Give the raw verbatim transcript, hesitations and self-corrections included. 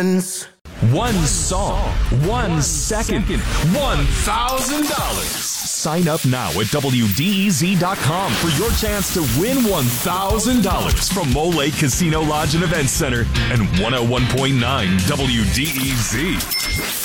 friends. One song, one second, one thousand dollars. Sign up now at W D E Z dot com for your chance to win one thousand dollars from Mole Lake Casino Lodge and Event Center and one oh one point nine W D E Z.